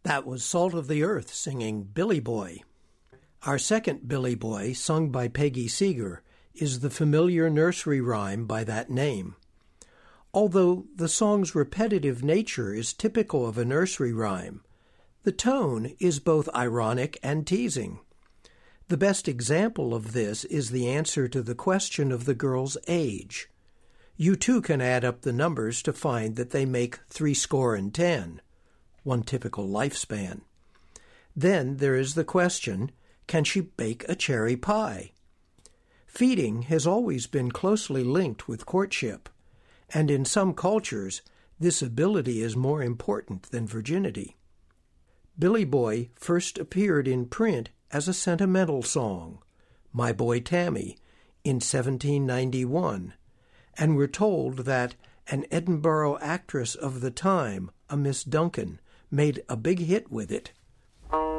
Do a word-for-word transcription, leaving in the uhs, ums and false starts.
That was Salt of the Earth singing Billy Boy. Our second Billy Boy, sung by Peggy Seeger, is the familiar nursery rhyme by that name. Although the song's repetitive nature is typical of a nursery rhyme, the tone is both ironic and teasing. The best example of this is the answer to the question of the girl's age. You too can add up the numbers to find that they make threescore and ten, one typical lifespan. Then there is the question, can she bake a cherry pie? Feeding has always been closely linked with courtship, and in some cultures, this ability is more important than virginity. Billy Boy first appeared in print as a sentimental song, My Boy Tammy, in seventeen ninety-one, and we're told that an Edinburgh actress of the time, a Miss Duncan, made a big hit with it.